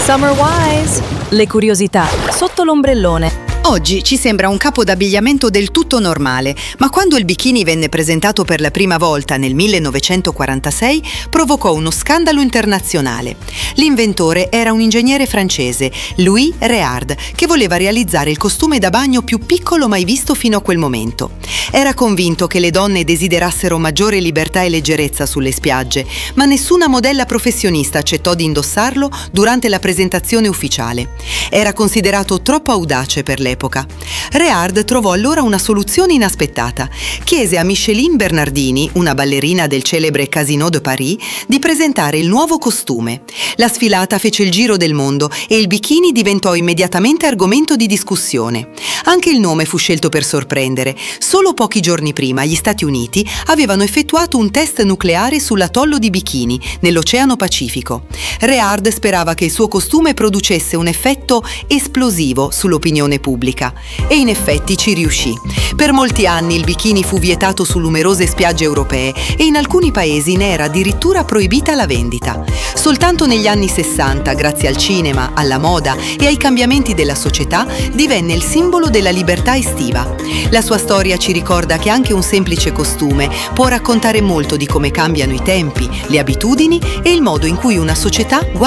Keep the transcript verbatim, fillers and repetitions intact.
Summer Wise, le curiosità sotto l'ombrellone. Oggi ci sembra un capo d'abbigliamento del tutto normale, ma quando il bikini venne presentato per la prima volta nel millenovecentoquarantasei provocò uno scandalo internazionale. L'inventore era un ingegnere francese, Louis Réard, che voleva realizzare il costume da bagno più piccolo mai visto fino a quel momento. Era convinto che le donne desiderassero maggiore libertà e leggerezza sulle spiagge, ma nessuna modella professionista accettò di indossarlo durante la presentazione ufficiale. Era considerato troppo audace per l'epoca. Réard trovò allora una soluzione inaspettata. Chiese a Micheline Bernardini, una ballerina del celebre Casino de Paris, di presentare il nuovo costume. La sfilata fece il giro del mondo e il bikini diventò immediatamente argomento di discussione. Anche il nome fu scelto per sorprendere. Solo pochi giorni prima gli Stati Uniti avevano effettuato un test nucleare sull'atollo di Bikini, nell'Oceano Pacifico. Réard sperava che il suo costume producesse un effetto esplosivo sull'opinione pubblica. E in effetti ci riuscì. Per molti anni il bikini fu vietato su numerose spiagge europee e in alcuni paesi ne era addirittura proibita la vendita. Soltanto negli anni sessanta, grazie al cinema, alla moda e ai cambiamenti della società, divenne il simbolo della libertà estiva. La sua storia ci ricorda che anche un semplice costume può raccontare molto di come cambiano i tempi, le abitudini e il modo in cui una società guarda